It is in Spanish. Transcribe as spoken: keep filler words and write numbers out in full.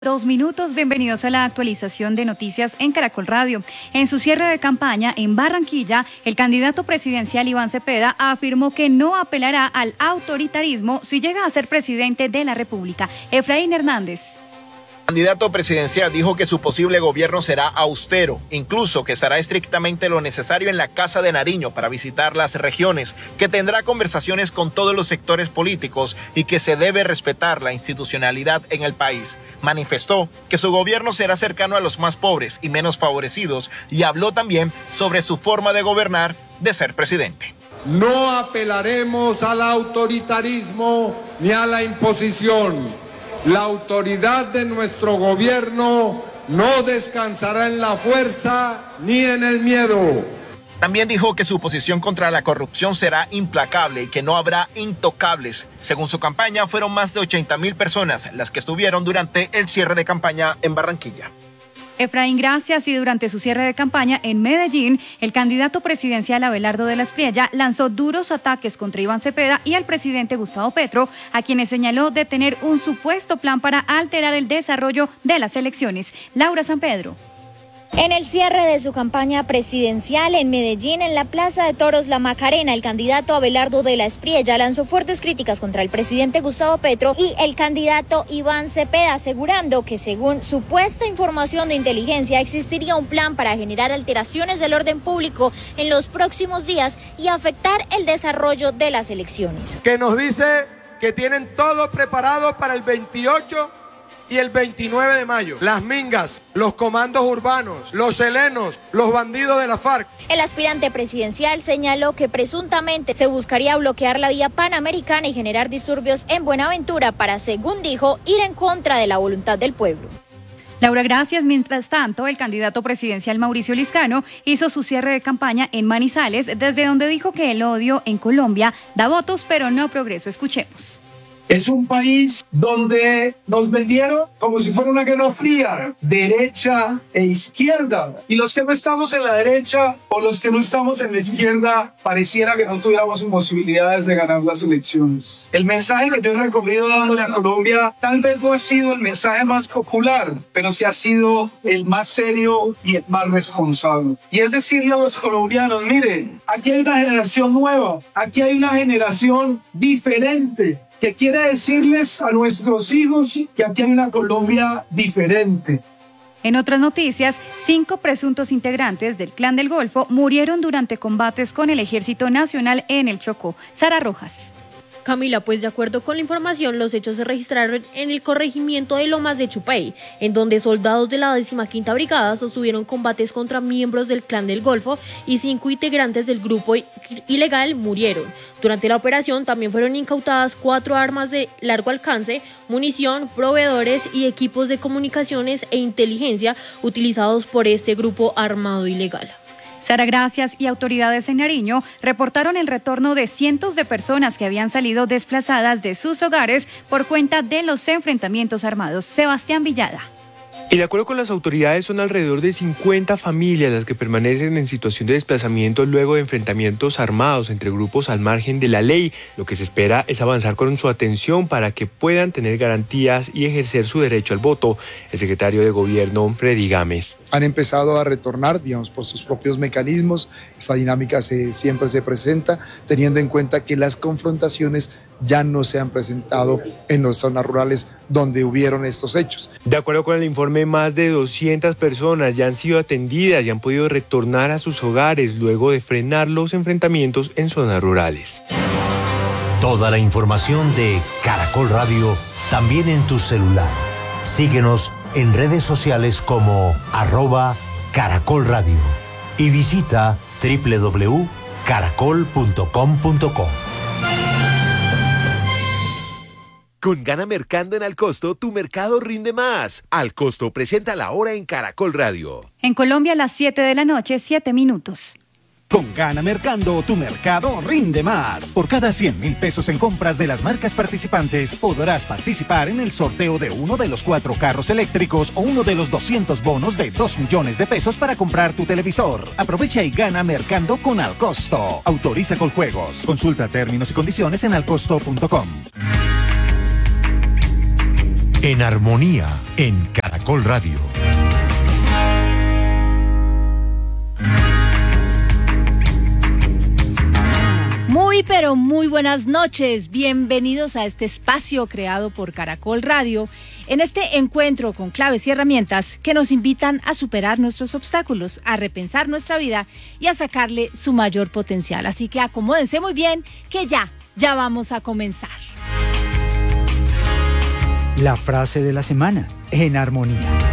Dos minutos, bienvenidos a la actualización de noticias en Caracol Radio. En su cierre de campaña en Barranquilla, el candidato presidencial Iván Cepeda afirmó que no apelará al autoritarismo si llega a ser presidente de la República. Efraín Hernández. El candidato presidencial dijo que su posible gobierno será austero, incluso que será estrictamente lo necesario en la Casa de Nariño para visitar las regiones, que tendrá conversaciones con todos los sectores políticos y que se debe respetar la institucionalidad en el país. Manifestó que su gobierno será cercano a los más pobres y menos favorecidos y habló también sobre su forma de gobernar, de ser presidente. No apelaremos al autoritarismo ni a la imposición. La autoridad de nuestro gobierno no descansará en la fuerza ni en el miedo. También dijo que su posición contra la corrupción será implacable y que no habrá intocables. Según su campaña, fueron más de ochenta mil personas las que estuvieron durante el cierre de campaña en Barranquilla. Efraín, gracias. Y durante su cierre de campaña en Medellín, el candidato presidencial Abelardo de la Espriella lanzó duros ataques contra Iván Cepeda y al presidente Gustavo Petro, a quienes señaló de tener un supuesto plan para alterar el desarrollo de las elecciones. Laura San Pedro. En el cierre de su campaña presidencial en Medellín, en la Plaza de Toros La Macarena, el candidato Abelardo de la Espriella lanzó fuertes críticas contra el presidente Gustavo Petro y el candidato Iván Cepeda, asegurando que según supuesta información de inteligencia existiría un plan para generar alteraciones del orden público en los próximos días y afectar el desarrollo de las elecciones. Que nos dice que tienen todo preparado para el veintiocho y el veintinueve de mayo, las mingas, los comandos urbanos, los helenos, los bandidos de la FARC. El aspirante presidencial señaló que presuntamente se buscaría bloquear la vía panamericana y generar disturbios en Buenaventura para, según dijo, ir en contra de la voluntad del pueblo. Laura, gracias. Mientras tanto, el candidato presidencial Mauricio Liscano hizo su cierre de campaña en Manizales, desde donde dijo que el odio en Colombia da votos, pero no progreso. Escuchemos. Es un país donde nos vendieron como si fuera una guerra fría, derecha e izquierda. Y los que no estamos en la derecha o los que no estamos en la izquierda, pareciera que no tuviéramos posibilidades de ganar las elecciones. El mensaje que yo he recorrido dándole a Colombia tal vez no ha sido el mensaje más popular, pero sí ha sido el más serio y el más responsable. Y es decirle a los colombianos, miren, aquí hay una generación nueva, aquí hay una generación diferente, que quiere decirles a nuestros hijos que aquí hay una Colombia diferente. En otras noticias, cinco presuntos integrantes del Clan del Golfo murieron durante combates con el Ejército Nacional en el Chocó. Sara Rojas. Camila, pues de acuerdo con la información, los hechos se registraron en el corregimiento de Lomas de Chupey, en donde soldados de la decimoquinta Brigada sostuvieron combates contra miembros del Clan del Golfo y cinco integrantes del grupo ilegal murieron. Durante la operación también fueron incautadas cuatro armas de largo alcance, munición, proveedores y equipos de comunicaciones e inteligencia utilizados por este grupo armado ilegal. Sara, gracias. Y autoridades en Nariño reportaron el retorno de cientos de personas que habían salido desplazadas de sus hogares por cuenta de los enfrentamientos armados. Sebastián Villada. Y de acuerdo con las autoridades, son alrededor de cincuenta familias las que permanecen en situación de desplazamiento luego de enfrentamientos armados entre grupos al margen de la ley. Lo que se espera es avanzar con su atención para que puedan tener garantías y ejercer su derecho al voto. El secretario de Gobierno, Freddy Gámez. Han empezado a retornar, digamos, por sus propios mecanismos. Esta dinámica se, siempre se presenta, teniendo en cuenta que las confrontaciones ya no se han presentado en las zonas rurales donde hubieron estos hechos. De acuerdo con el informe, más de doscientas personas ya han sido atendidas y han podido retornar a sus hogares luego de frenar los enfrentamientos en zonas rurales. Toda la información de Caracol Radio también en tu celular. Síguenos en redes sociales como arroba Caracol Radio y visita doble u doble u doble u punto caracol punto com punto co. Con Gana Mercando en Alcosto, tu mercado rinde más. Alcosto presenta la hora en Caracol Radio. En Colombia, a las siete de la noche, siete minutos. Con Gana Mercando, tu mercado rinde más. Por cada cien mil pesos en compras de las marcas participantes, podrás participar en el sorteo de uno de los cuatro carros eléctricos o uno de los doscientos bonos de dos millones de pesos para comprar tu televisor. Aprovecha y gana Mercando con Alcosto. Autoriza Coljuegos. Consulta términos y condiciones en alcosto punto com. En Armonía, en Caracol Radio. Muy pero muy buenas noches, bienvenidos a este espacio creado por Caracol Radio, en este encuentro con claves y herramientas que nos invitan a superar nuestros obstáculos, a repensar nuestra vida y a sacarle su mayor potencial. Así que acomódense muy bien, que ya, ya vamos a comenzar. La frase de la semana, en Armonía.